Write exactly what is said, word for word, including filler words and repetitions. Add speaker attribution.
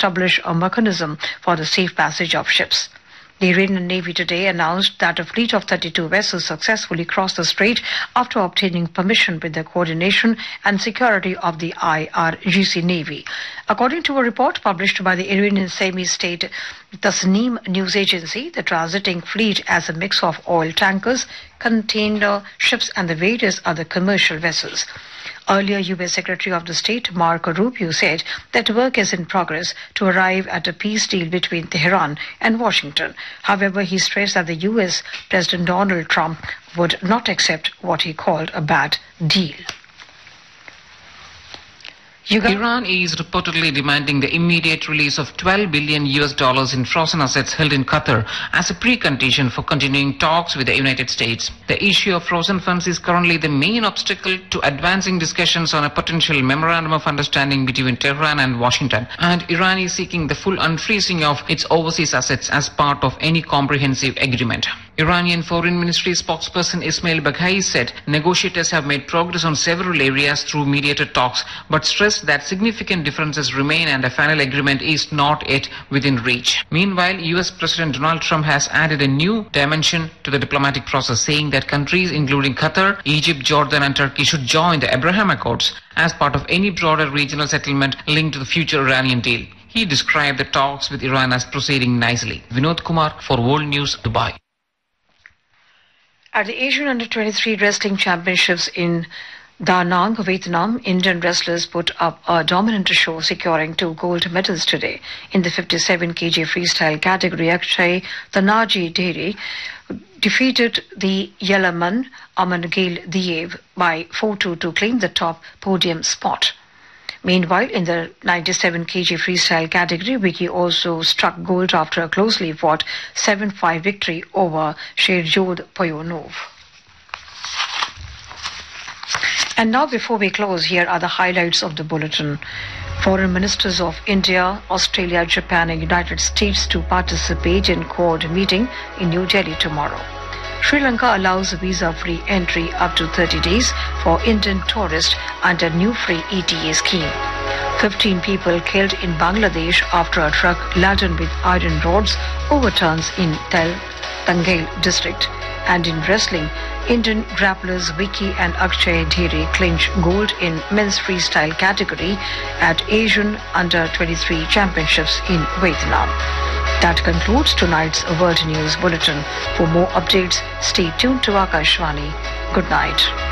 Speaker 1: establish a mechanism for the safe passage of ships. The Iranian Navy today announced that a fleet of thirty-two vessels successfully crossed the strait after obtaining permission with the coordination and security of the I R G C Navy. According to a report published by the Iranian semi-state Tasneem news agency, the transiting fleet as a mix of oil tankers, container ships and the various other commercial vessels. Earlier, U S Secretary of the State Marco Rubio said that work is in progress to arrive at a peace deal between Tehran and Washington. However, he stressed that the U S President Donald Trump would not accept what he called a bad deal.
Speaker 2: Iran is reportedly demanding the immediate release of twelve billion U S dollars in frozen assets held in Qatar as a precondition for continuing talks with the United States. The issue of frozen funds is currently the main obstacle to advancing discussions on a potential memorandum of understanding between Tehran and Washington, and Iran is seeking the full unfreezing of its overseas assets as part of any comprehensive agreement. Iranian Foreign Ministry spokesperson Ismail Baghai said negotiators have made progress on several areas through mediated talks, but stressed that significant differences remain and a final agreement is not yet within reach. Meanwhile, U S President Donald Trump has added a new dimension to the diplomatic process, saying that countries including Qatar, Egypt, Jordan and Turkey should join the Abraham Accords as part of any broader regional settlement linked to the future Iranian deal. He described the talks with Iran as proceeding nicely. Vinod Kumar for World News, Dubai.
Speaker 1: At the Asian Under twenty-three Wrestling Championships in Da Nang, Vietnam, Indian wrestlers put up a dominant show, securing two gold medals today. In the fifty-seven kilogram freestyle category, Akshay Tanaji Deri defeated the Yelaman Amangail Diev by four two to claim the top podium spot. Meanwhile, in the ninety-seven kilogram freestyle category, Vicky also struck gold after a closely fought seven five victory over Sherzod Poyonov. And now, before we close, here are the highlights of the bulletin. Foreign ministers of India, Australia, Japan and United States to participate in Quad meeting in New Delhi tomorrow. Sri Lanka allows visa-free entry up to thirty days for Indian tourists under new free E T A scheme. fifteen people killed in Bangladesh after a truck laden with iron rods overturns in Tel Tangail district. And in wrestling, Indian grapplers Vicky and Akshay Dhere clinch gold in men's freestyle category at Asian Under twenty-three Championships in Vietnam. That concludes tonight's World News Bulletin. For more updates, stay tuned to Akashvani. Good night.